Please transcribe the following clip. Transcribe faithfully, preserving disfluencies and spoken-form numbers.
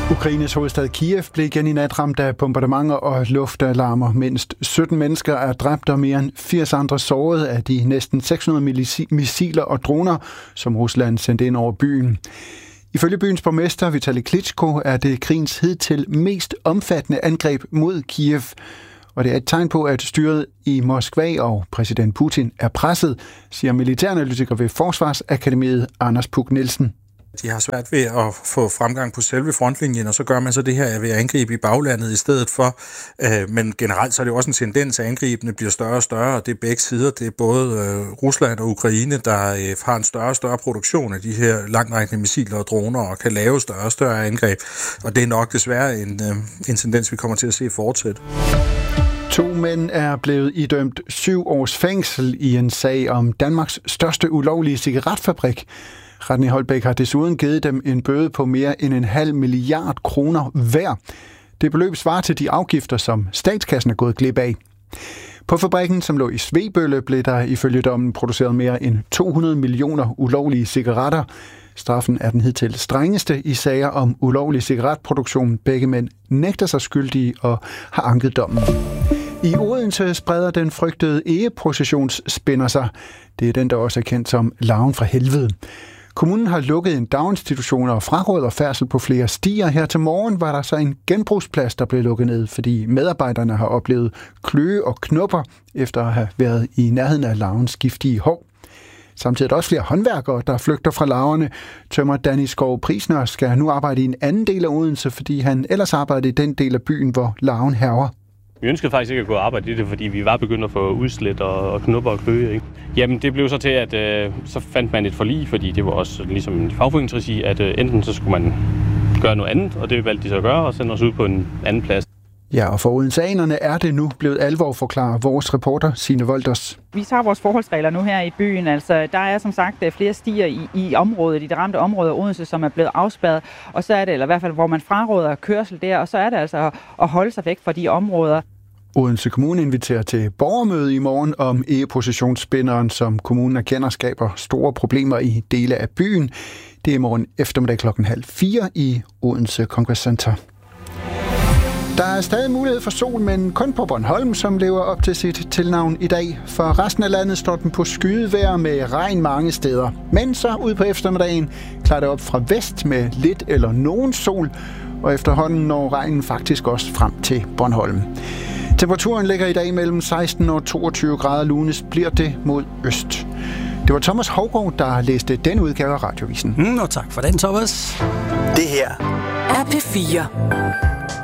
Ukraines hovedstad Kiev blev igen i nat ramt af bombardementer og luftalarmer. Mindst sytten mennesker er dræbt og mere end firs andre såret af de næsten seks hundrede missiler og droner, som Rusland sendte ind over byen. Ifølge byens borgmester Vitali Klitschko er det krigens hidtil mest omfattende angreb mod Kiev. Og det er et tegn på, at styret i Moskva og præsident Putin er presset, siger militæranalytiker ved Forsvarsakademiet Anders Puk Nielsen. De har svært ved at få fremgang på selve frontlinjen, og så gør man så det her ved at angribe i baglandet i stedet for. Men generelt så er det jo også en tendens, at angribene bliver større og større, og det er begge sider. Det er både Rusland og Ukraine, der har en større og større produktion af de her langtrækkende missiler og droner, og kan lave større og større angreb. Og det er nok desværre en, en tendens, vi kommer til at se fortsætte. To mænd er blevet idømt syv års fængsel i en sag om Danmarks største ulovlige cigaretfabrik. Retten i Holbæk har desuden givet dem en bøde på mere end en halv milliard kroner hver. Det beløb svarer til de afgifter, som statskassen er gået glip af. På fabrikken, som lå i Svebølle, blev der ifølge dommen produceret mere end to hundrede millioner ulovlige cigaretter. Straffen er den hidtil strengeste i sager om ulovlig cigaretproduktion. Begge mænd nægter sig skyldige og har anket dommen. I Odense spreder den frygtede egeprocessionsspinner sig. Det er den, der også er kendt som larven fra helvede. Kommunen har lukket en daginstitution og fraråder færdsel på flere stier. Her til morgen var der så en genbrugsplads, der blev lukket ned, fordi medarbejderne har oplevet kløe og knupper efter at have været i nærheden af larvens giftige hår. Samtidig er der også flere håndværkere, der flygter fra larverne. Tømrer Danny Skov Prisner skal nu arbejde i en anden del af Odense, fordi han ellers arbejder i den del af byen, hvor larven hærger. Vi ønskede faktisk ikke at gå og arbejde i det, fordi vi var begyndt at få udslæt og, og knupper og kløe. Ikke? Jamen det blev så til, at øh, så fandt man et forlig, fordi det var også ligesom en fagforeningsregi, at øh, enten så skulle man gøre noget andet, og det valgte de så at gøre, og sende os ud på en anden plads. Ja, og for odenseanerne er det nu blevet alvor, forklarer vores reporter Signe Wolters. Vi tager vores forholdsregler nu her i byen. Altså, der er som sagt flere stier i, i området, i det ramte område af Odense, som er blevet afspærret. Og så er det, eller i hvert fald, hvor man fraråder kørsel der, og så er det altså at holde sig væk fra de områder. Odense Kommune inviterer til borgermøde i morgen om egeprocessionsspinderen, som kommunen erkender skaber store problemer i dele af byen. Det er i morgen eftermiddag klokken halv fire i Odense Congress Center. Der er stadig mulighed for sol, men kun på Bornholm, som lever op til sit tilnavn i dag. For resten af landet står den på skydevejr med regn mange steder. Men så ud på eftermiddagen klarer det op fra vest med lidt eller nogen sol, og efterhånden når regnen faktisk også frem til Bornholm. Temperaturen ligger i dag mellem seksten og toogtyve grader. Lunes bliver det mod øst. Det var Thomas Hougaard, der læste den udgave af Radiovisen. Mm, og tak for den, Thomas. Det her er P fire.